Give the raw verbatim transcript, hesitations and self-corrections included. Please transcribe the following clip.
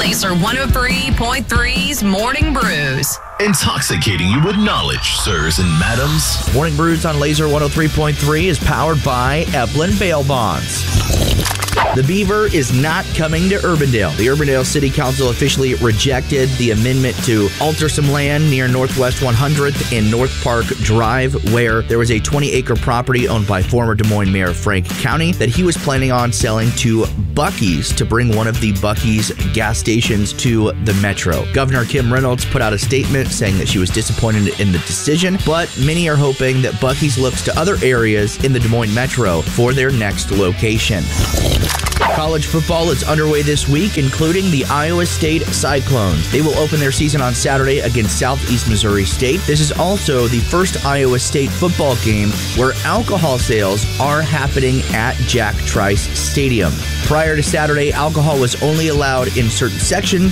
Laser one oh three point three's Morning Brews. Intoxicating you with knowledge, sirs and madams. Morning Brews on Laser one oh three point three is powered by Eplin Bail Bonds. The Beaver is not coming to Urbandale. The Urbandale City Council officially rejected the amendment to alter some land near Northwest one hundredth and North Park Drive, where there was a twenty-acre property owned by former Des Moines Mayor Frank County that he was planning on selling to Buc-ee's to bring one of the Buc-ee's gas stations to the metro. Governor Kim Reynolds put out a statement saying that she was disappointed in the decision, but many are hoping that Buc-ee's looks to other areas in the Des Moines metro for their next location. College football is underway this week, including the Iowa State Cyclones. They will open their season on Saturday against Southeast Missouri State. This is also the first Iowa State football game where alcohol sales are happening at Jack Trice Stadium. Prior to Saturday, alcohol was only allowed in certain sections